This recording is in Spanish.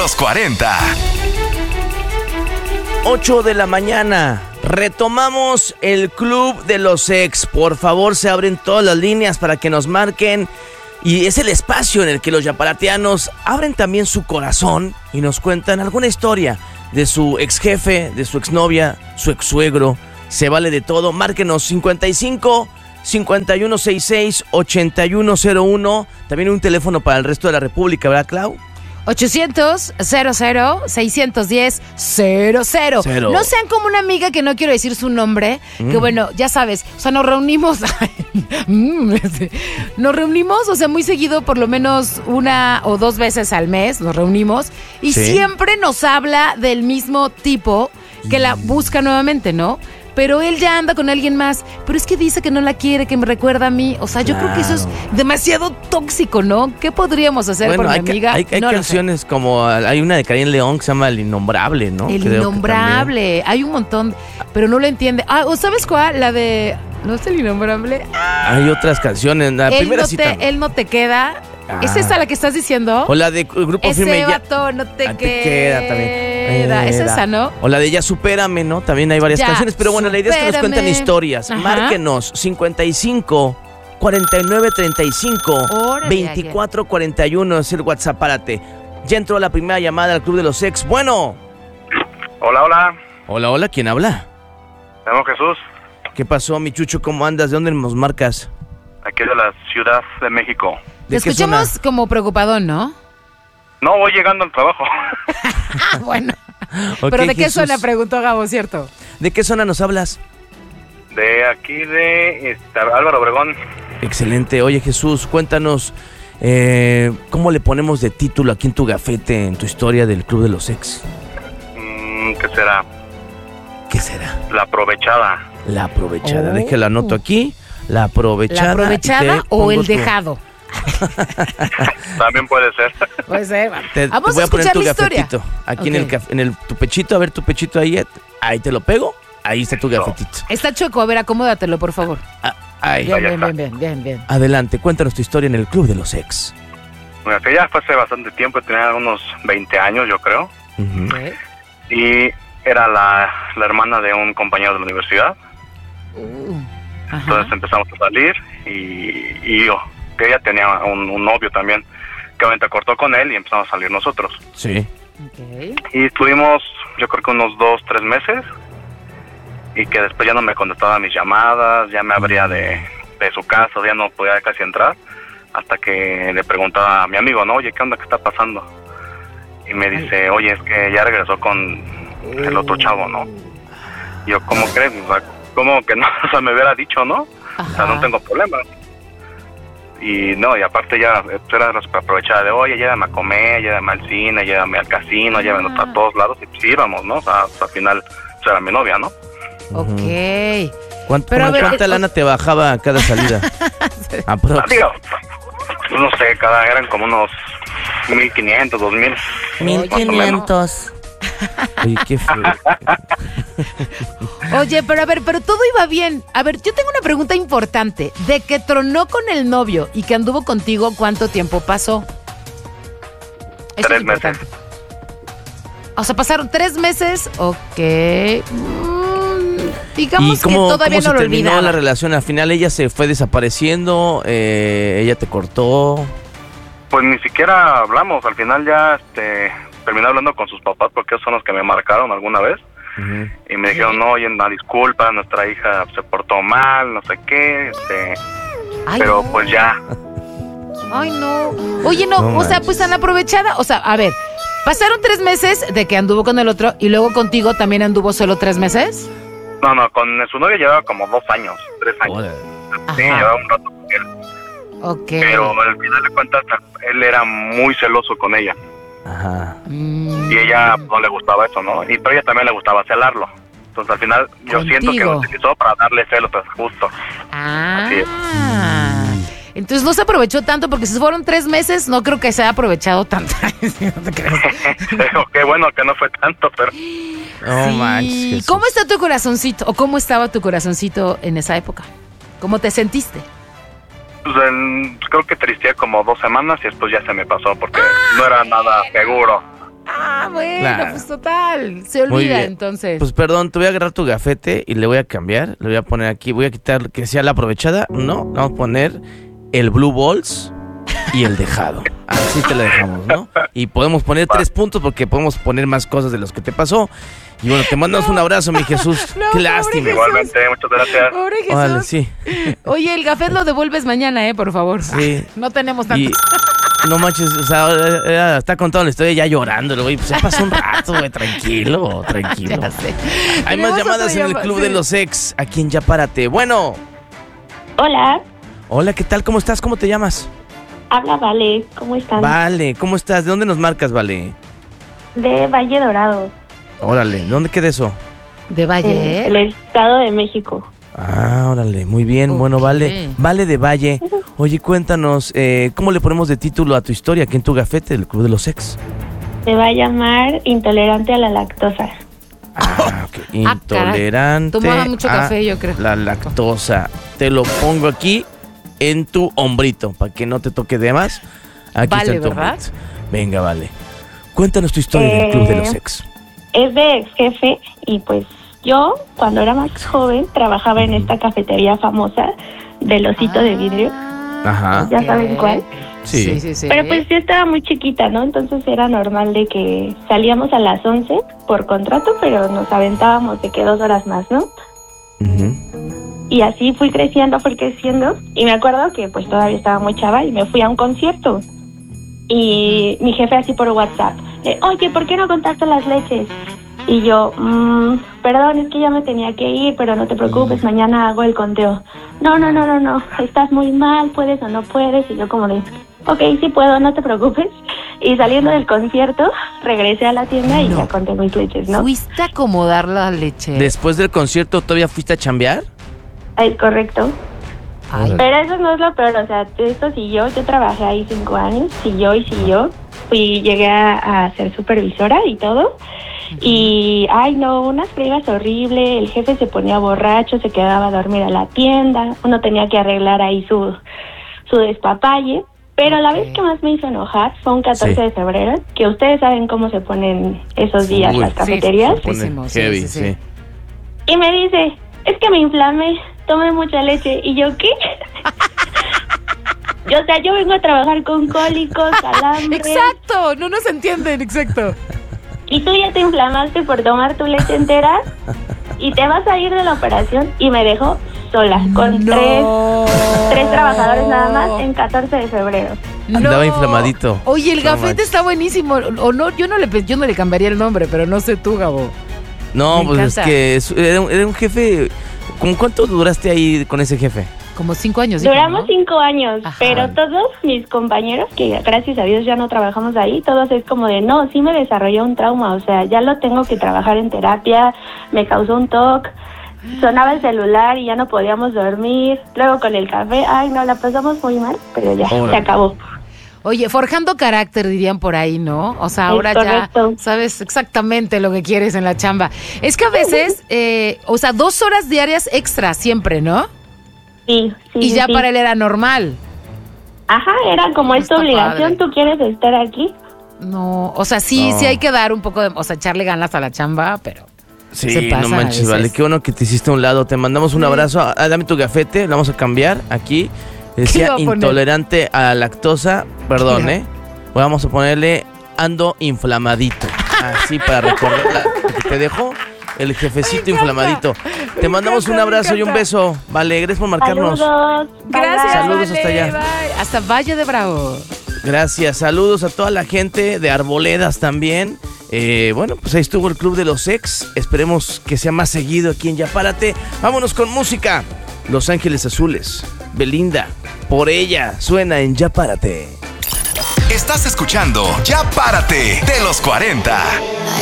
los 40. 8 de la mañana. Retomamos el Club de los Ex. Por favor, se abren todas las líneas para que nos marquen. Y es el espacio en el que los yaparateanos abren también su corazón y nos cuentan alguna historia de su ex jefe, de su exnovia, su ex suegro. Se vale de todo. Márquenos 55 5166 8101. También un teléfono para el resto de la República, ¿verdad, Clau? 800-00-610-00. No sean como una amiga que no quiero decir su nombre, que bueno, ya sabes, o sea, nos reunimos, o sea, muy seguido, por lo menos 1 o 2 veces al mes nos reunimos y siempre nos habla del mismo tipo que la busca nuevamente, ¿no? Pero él ya anda con alguien más. Pero es que dice que no la quiere, que me recuerda a mí. O sea, yo creo que eso es demasiado tóxico, ¿no? ¿Qué podríamos hacer por mi amiga? Hay no canciones como... Hay una de Karin León que se llama El Innombrable, ¿no? El Innombrable. Hay un montón, pero no lo entiende. ¿O sabes cuál? La de... ¿No es El Innombrable? Hay otras canciones. La primera cita. Él no te queda... ¿Es esa la que estás diciendo? O la de Grupo Firme. Ese vato no te queda también. Es esa, ¿no? O la de Ya Supérame, ¿no? También hay varias canciones. Pero bueno, la idea es que nos cuenten historias. Ajá. Márquenos 55 49 35 24 41 es el WhatsApp. Párate. Ya entró la primera llamada al Club de los Ex. Bueno. Hola. Hola, ¿quién habla? Me llamo Jesús. ¿Qué pasó, mi chucho? ¿Cómo andas? ¿De dónde nos marcas? Aquí de la Ciudad de México. Te escuchamos como preocupadón, ¿no? No, voy llegando al trabajo. Bueno. Okay, ¿pero de qué Jesús. zona? Preguntó Gabo, ¿cierto? ¿De qué zona nos hablas? De aquí de Álvaro Obregón. Excelente. Oye, Jesús, cuéntanos, ¿cómo le ponemos de título aquí en tu gafete, en tu historia del Club de los Ex? ¿Qué será? ¿Qué será? La aprovechada. La aprovechada. Déjala anoto aquí. La aprovechada. ¿La aprovechada o el dejado? También puede ser. Puede ser. Vamos a escuchar tu la historia. Gafetito. Aquí tu pechito, a ver tu pechito ahí te lo pego. Ahí está tu gafetito. Está chueco, a ver, acomódatelo, por favor. Ahí. Bien. Adelante, cuéntanos tu historia en el Club de los Ex. Bueno, que ya fue hace bastante tiempo, tenía unos 20 años, yo creo. Uh-huh. Okay. Y era la hermana de un compañero de la universidad. Entonces empezamos a salir y yo, que ella tenía un novio también, que obviamente cortó con él y empezamos a salir nosotros. Sí. Okay. Y estuvimos, yo creo que unos 2-3 meses, y que después ya no me contestaba mis llamadas, ya me abría de su casa, ya no podía casi entrar, hasta que le preguntaba a mi amigo, ¿no? Oye, ¿qué onda? ¿Qué está pasando? Y me dice, oye, es que ya regresó con el otro chavo, ¿no? Y yo, ¿cómo crees? O sea, ¿cómo que no? O sea, me hubiera dicho, ¿no? Ajá. O sea, no tengo problema. Y no, y aparte ya era súper aprovechada de, oye, llévame a comer, llévame al cine, llévame al casino, llévame a todos lados, y pues íbamos, ¿no? O sea, al final, pues era mi novia, ¿no? Ok. ¿Cuánta lana te bajaba cada salida? Digo, pues no sé, eran como unos 1,500, 2,000. 1,500. Oye, qué feo. Oye, pero todo iba bien. A ver, yo tengo una pregunta importante. De que tronó con el novio y que anduvo contigo, ¿cuánto tiempo pasó? 3 meses. O sea, pasaron 3 meses. Ok. Digamos que todavía no lo olvidaba. ¿Cómo se terminó la relación? Al final ella se fue desapareciendo, ella te cortó. Pues ni siquiera hablamos. Al final ya terminé hablando con sus papás, porque ellos son los que me marcaron alguna vez. Uh-huh. Y me dijeron, no, oye, una disculpa, nuestra hija se portó mal, no sé qué, pero no. Pues ya. Ay, no. Oye, no, o sea, pues tan aprovechada. O sea, a ver, pasaron 3 meses de que anduvo con el otro y luego contigo también anduvo solo 3 meses. No, con su novio llevaba como 2 años, 3 años. Sí, llevaba un rato con él. Ok. Pero al final de cuentas, él era muy celoso con ella. Ajá. Y ella no le gustaba eso, ¿no? Pero a ella también le gustaba celarlo. Entonces al final yo siento que lo utilizó para darle celos, pues justo. Así es. Entonces no se aprovechó tanto, porque si fueron 3 meses, no creo que se haya aprovechado tanto. No te creas. Qué bueno que no fue tanto, pero... Oh, manches. ¿Cómo está tu corazoncito? ¿O cómo estaba tu corazoncito en esa época? ¿Cómo te sentiste? Pues creo que tristeé como 2 semanas y después ya se me pasó porque no era nada seguro. Ah, bueno, Claro. pues total. Se Muy olvida bien. entonces. Pues perdón, te voy a agarrar tu gafete y le voy a cambiar. Le voy a poner aquí, voy a quitar que sea la aprovechada. No, vamos a poner el Blue Balls y el dejado. Así te la dejamos, ¿no? Y podemos poner 3 puntos porque podemos poner más cosas de los que te pasó. Y bueno, te mandamos un abrazo, mi Jesús. No, Qué pobre lástima. Jesús. Igualmente, muchas gracias. Pobre Jesús. Órale, sí. Oye, el gafet lo devuelves mañana, por favor. Sí. No tenemos tanto. Y no manches, o sea, está contando la historia ya llorando, güey. Pues ya pasó un rato, güey. Tranquilo. Ya sé. Hay Tenemos más llamadas otra en el Club de sí. los Ex. Aquí en Ya Párate. Bueno. Hola, Hola, ¿qué tal? ¿Cómo estás? ¿Cómo te llamas? habla Vale, ¿cómo están? Vale, ¿cómo estás? ¿De dónde nos marcas, Vale? De Valle Dorado, Órale, ¿dónde queda eso? De Valle, el Estado de México. Ah, órale, muy bien. Ok. Bueno, Vale de Valle. Oye, cuéntanos, ¿cómo le ponemos de título a tu historia aquí en tu gafete del Club de los Ex? Se va a llamar Intolerante a la Lactosa. Ah, ok. caray. Intolerante Tomaba mucho a café, yo creo. la lactosa. Te lo pongo aquí en tu hombrito, para que no te toque de más. Aquí Vale, está en tu ¿verdad? hombrito. Venga, Vale. Cuéntanos tu historia del Club de los Ex. Es de ex jefe y pues yo, cuando era más joven, trabajaba en esta cafetería famosa del osito de vidrio. Ajá. ¿Ya saben cuál? Sí. Sí. Pero pues yo estaba muy chiquita, ¿no? Entonces era normal de que salíamos a las 11 por contrato, pero nos aventábamos de que 2 horas más, ¿no? Ujú. Y así fui creciendo y me acuerdo que pues todavía estaba muy chava y me fui a un concierto y mi jefe así por WhatsApp, oye, ¿por qué no contaste las leches? Y yo, perdón, es que ya me tenía que ir, pero no te preocupes, mañana hago el conteo. No, estás muy mal, puedes o no puedes. Y yo como de, ok, sí puedo, no te preocupes. Y saliendo del concierto, regresé a la tienda y ya conté mis leches, ¿no? Fuiste a acomodar la leche. Después del concierto, ¿todavía fuiste a chambear? Es correcto. Ay, Pero eso no es lo peor, o sea, esto siguió, yo trabajé ahí 5 años, siguió, llegué a ser supervisora y todo, y, ay no, unas friegas horrible, el jefe se ponía borracho, se quedaba a dormir a la tienda, uno tenía que arreglar ahí su despapalle, pero la vez que más me hizo enojar fue un 14 Sí. de febrero, que ustedes saben cómo se ponen esos días Uy, las sí, cafeterías, Pone Fuertísimo, sí, heavy, sí, sí. sí. y me dice, es que me inflamé, tomé mucha leche. Y yo, ¿qué? Yo vengo a trabajar con cólicos, calambres. Exacto, no nos entienden, exacto. Y tú ya te inflamaste por tomar tu leche entera y te vas a ir de la operación. Y me dejó sola, con tres trabajadores nada más en 14 de febrero. Andaba inflamadito. Oye, el No gafete manches. está buenísimo. O no, yo no le cambiaría el nombre, pero no sé tú, Gabo. No, Me pues encanta. es que era un jefe. ¿Con cuánto duraste ahí con ese jefe? Como 5 años. dijo, Duramos ¿no? 5 años, Ajá. pero todos mis compañeros, que gracias a Dios ya no trabajamos ahí, todos es como de, no, sí me desarrolló un trauma, o sea, ya lo tengo que trabajar en terapia, me causó un TOC, sonaba el celular y ya no podíamos dormir, luego con el café, ay no, la pasamos muy mal, pero ya, Órale. se acabó. Oye, forjando carácter, dirían por ahí, ¿no? O sea, Es ahora correcto. ya sabes exactamente lo que quieres en la chamba. Es que a veces, 2 horas diarias extra siempre, ¿no? Sí. Y ya sí. para él era normal. Ajá, era como Está esta obligación, padre. tú quieres estar aquí. No, o sea, sí No. hay que dar un poco de, o sea, echarle ganas a la chamba, pero Sí, se pasa no a manches, veces. vale. Qué bueno que te hiciste a un lado. Te mandamos un abrazo. Dame tu gafete, lo vamos a cambiar aquí. ¿Qué Decía iba a poner? intolerante a la lactosa. Perdón, Mira. Vamos a ponerle ando inflamadito. Así para recordar que te dejó el jefecito inflamadito. Te mandamos un abrazo y un beso. Vale, gracias por marcarnos. Saludos. Bye, Gracias, bye. Saludos Vale, hasta allá. bye. Hasta Valle de Bravo. Gracias, saludos a toda la gente de Arboledas también. Bueno, pues ahí estuvo el Club de los Ex. Esperemos que sea más seguido aquí en Ya Párate. Vámonos con música. Los Ángeles Azules, Belinda, por ella, suena en Ya Párate. Estás escuchando Ya Párate de los 40.